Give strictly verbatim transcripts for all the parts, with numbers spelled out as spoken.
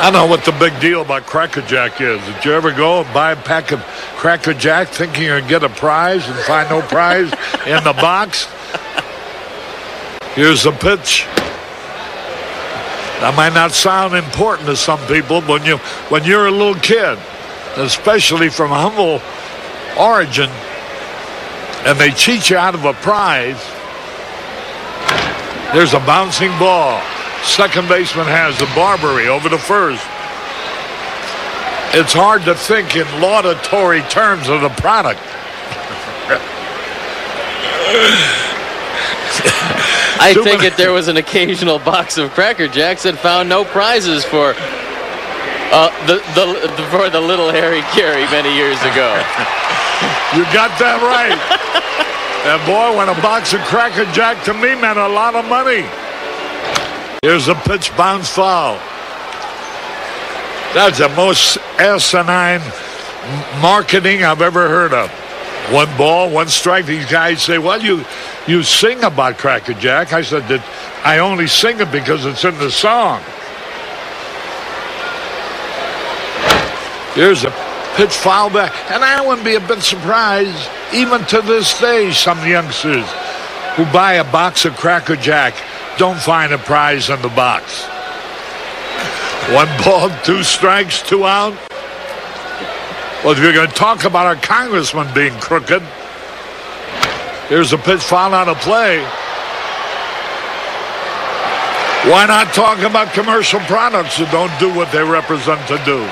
I know what the big deal about Cracker Jack is. Did you ever go and buy a pack of Cracker Jack thinking you're going to get a prize and find no prize in the box? Here's the pitch. That might not sound important to some people, but when, you, when you're a little kid, especially from humble origin, and they cheat you out of a prize, there's a bouncing ball. Second baseman has the Barbary over to first. It's hard to think in laudatory terms of the product. I think if there was an occasional box of Cracker Jacks that found no prizes for uh, the, the, the for the little Harry Carey many years ago. You got that right. And boy, when a box of Cracker Jack to me meant a lot of money. Here's a pitch, bounce foul. That's the most asinine marketing I've ever heard of. One ball, one strike. These guys say, well, you you sing about Cracker Jack. I said that I only sing it because it's in the song. Here's a pitch, foul back. And I wouldn't be a bit surprised, even to this day, some youngsters who buy a box of Cracker Jack don't find a prize in the box. One ball, two strikes, two out. Well, if you're going to talk about our congressman being crooked, here's a pitch, foul out of play. Why not talk about commercial products that don't do what they represent to do?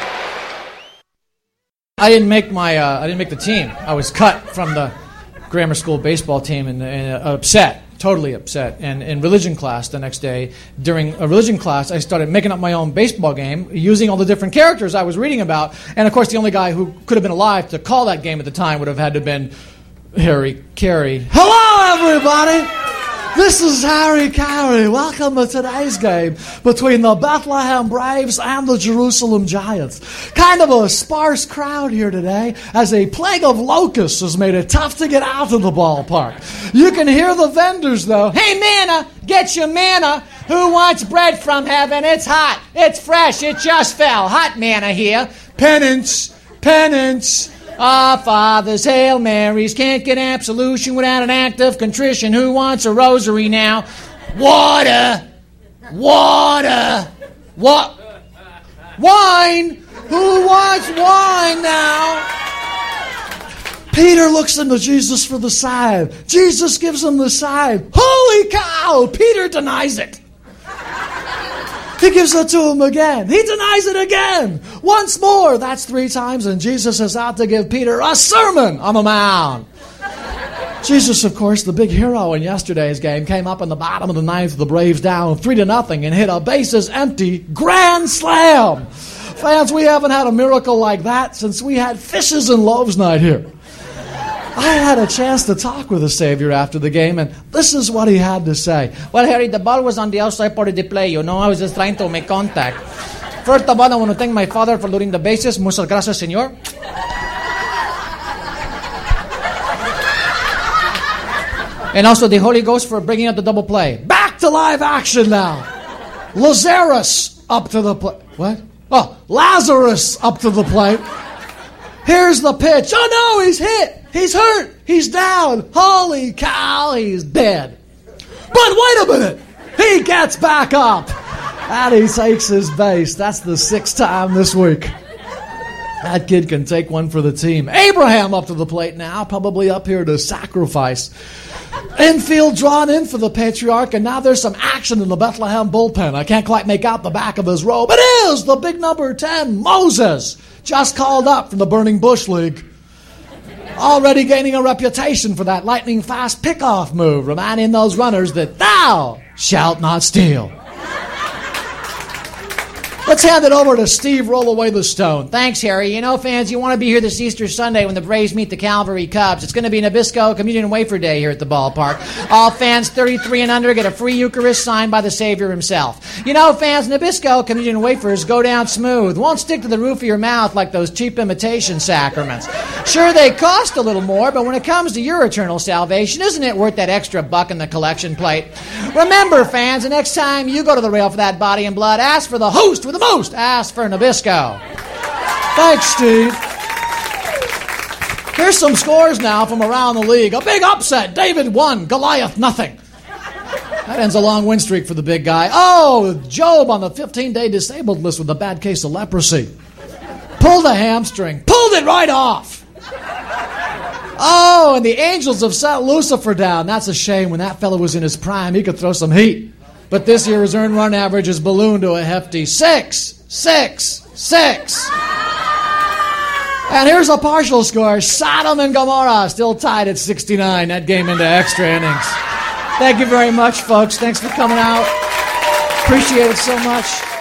I didn't make my. Uh, I didn't make the team. I was cut from the grammar school baseball team and, and uh, upset. Totally upset. And in religion class the next day, during a religion class, I started making up my own baseball game using all the different characters I was reading about. And, of course, the only guy who could have been alive to call that game at the time would have had to have been Harry Carey. Hello, everybody! This is Harry Carey. Welcome to today's game between the Bethlehem Braves and the Jerusalem Giants. Kind of a sparse crowd here today, as a plague of locusts has made it tough to get out of the ballpark. You can hear the vendors, though. Hey, manna, get your manna. Who wants bread from heaven? It's hot. It's fresh. It just fell. Hot manna here. Penance. Penance. Our Fathers, Hail Marys, can't get absolution without an act of contrition. Who wants a rosary now? Water! Water! What? Wine! Who wants wine now? Peter looks into Jesus for the sign. Jesus gives him the sign. Holy cow! Peter denies it. He gives it to him again. He denies it again. Once more. That's three times, and Jesus is out to give Peter a sermon on the Mount. Jesus, of course, the big hero in yesterday's game, came up in the bottom of the ninth with the Braves down three to nothing and hit a bases empty grand slam. Fans, we haven't had a miracle like that since we had Fishes and Loaves night here. I had a chance to talk with the Savior after the game, and this is what he had to say. Well, Harry, the ball was on the outside part of the play. You know, I was just trying to make contact. First of all, I want to thank my father for loading the bases. Muchas gracias, señor. And also the Holy Ghost for bringing up the double play. Back to live action now. Lazarus up to the plate. What? Oh, Lazarus up to the plate. Here's the pitch. Oh, no, he's hit. He's hurt. He's down. Holy cow, he's dead. But wait a minute. He gets back up. And he takes his base. That's the sixth time this week. That kid can take one for the team. Abraham up to the plate now, probably up here to sacrifice. Infield drawn in for the Patriarch, and now there's some action in the Bethlehem bullpen. I can't quite make out the back of his robe. It is the big number ten, Moses, just called up from the Burning Bush League. Already gaining a reputation for that lightning-fast pickoff move, reminding those runners that thou shalt not steal. Let's hand it over to Steve Roll Away the Stone. Thanks, Harry. You know, fans, you want to be here this Easter Sunday when the Braves meet the Calvary Cubs. It's going to be Nabisco Communion Wafer Day here at the ballpark. All fans thirty-three and under get a free Eucharist signed by the Savior himself. You know, fans, Nabisco Communion Wafers go down smooth. Won't stick to the roof of your mouth like those cheap imitation sacraments. Sure, they cost a little more, but when it comes to your eternal salvation, isn't it worth that extra buck in the collection plate? Remember, fans, the next time you go to the rail for that body and blood, ask for the host with the most. Ask for Nabisco. Thanks, Steve. Here's some scores now from around the league. A big upset. David one, Goliath nothing. That ends a long win streak for the big guy. Oh, Job on the fifteen-day disabled list with a bad case of leprosy. Pulled a hamstring. Pulled it right off. Oh, and the Angels have set Lucifer down. That's a shame. When that fellow was in his prime, he could throw some heat. But this year his earned run average is ballooned to a hefty six, six, six. And here's a partial score. Sodom and Gomorrah still tied at sixty-nine. That game into extra innings. Thank you very much, folks. Thanks for coming out. Appreciate it so much.